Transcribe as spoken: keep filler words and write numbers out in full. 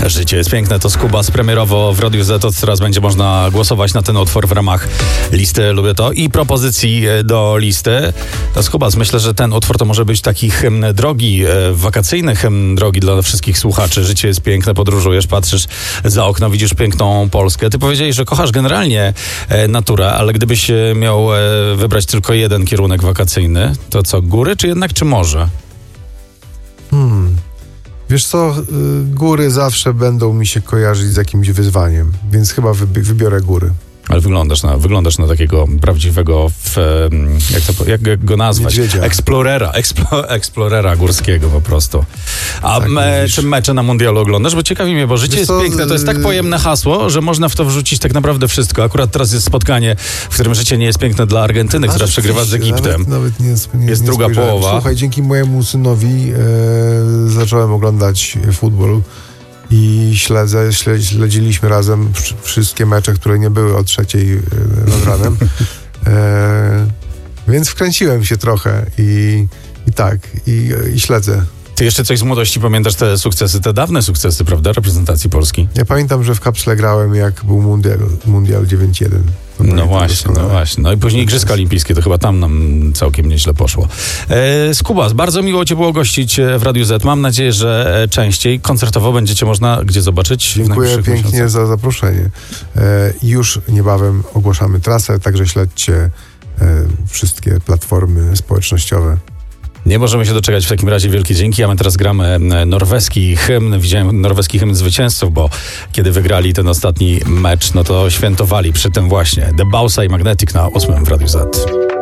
Życie jest piękne, to Skubas premierowo w Radiu Z. Od teraz będzie można głosować na ten utwór w ramach listy Lubię To i propozycji do listy. To Skubas, myślę, że ten utwór to może być taki hymn drogi, wakacyjny hymn drogi dla wszystkich słuchaczy. Życie jest piękne, podróżujesz, patrzysz za okno, widzisz piękną Polskę. Ty powiedziałeś, że kochasz generalnie naturę, ale gdybyś miał wybrać tylko jeden kierunek wakacyjny, to co, góry czy jednak czy morze? Hmm... Wiesz co, góry zawsze będą mi się kojarzyć z jakimś wyzwaniem, więc chyba wybi- wybiorę góry. Ale wyglądasz na, wyglądasz na takiego prawdziwego, w, jak, to, jak go nazwać? Niedźwiedzia. Eksplorera, eksplo, eksplorera górskiego po prostu. A tak, me, czy mecze na mundialu oglądasz? Bo ciekawi mnie, bo życie Wiesz jest co, piękne. To jest tak pojemne hasło, że można w to wrzucić tak naprawdę wszystko. Akurat teraz jest spotkanie, w którym życie nie jest piękne dla Argentyny, która przegrywa z Egiptem. Nawet, nawet nie, nie, jest nie druga spojrzałem. połowa. Słuchaj, dzięki mojemu synowi e, zacząłem oglądać futbol i śledzę, śledziliśmy razem wszystkie mecze, które nie były o trzeciej nad ranem. E, więc wkręciłem się trochę i, i tak, i, i śledzę. Ty jeszcze coś z młodości pamiętasz, te sukcesy, te dawne sukcesy, prawda, reprezentacji Polski? Ja pamiętam, że w kapsle grałem, jak był mundial, mundial dziewięć jeden. No właśnie, no właśnie. No i później Igrzyska Olimpijskie, to chyba tam nam całkiem nieźle poszło. E, Skubas, bardzo miło Cię było gościć w Radiu Z. Mam nadzieję, że częściej koncertowo będziecie można gdzie zobaczyć. Dziękuję pięknie miesiącach. za zaproszenie. E, już niebawem ogłaszamy trasę, także śledźcie e, wszystkie platformy społecznościowe. Nie możemy się doczekać w takim razie. Wielkie dzięki. A my teraz gramy norweski hymn. Widziałem norweski hymn zwycięzców, bo kiedy wygrali ten ostatni mecz, no to świętowali przy tym właśnie The Bausa i Magnetic na ósmym w Radiu Z.